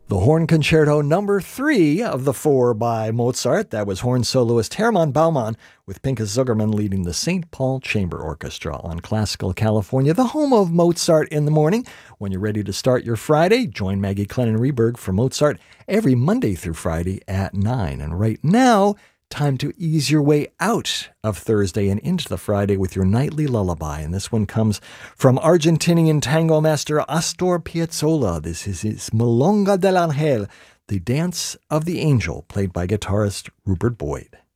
The Horn Concerto number 3 of the 4 by Mozart. That was horn soloist Hermann Baumann with Pinchas Zugerman leading the St. Paul Chamber Orchestra on Classical California, the home of Mozart in the morning. When you're ready to start your Friday, join Maggie Clennon-Reberg for Mozart every Monday through Friday at 9. And right now, time to ease your way out of Thursday and into the Friday with your nightly lullaby. And this one comes from Argentinian tango master Astor Piazzolla. This is his Milonga del Ángel, the Dance of the Angel, played by guitarist Rupert Boyd.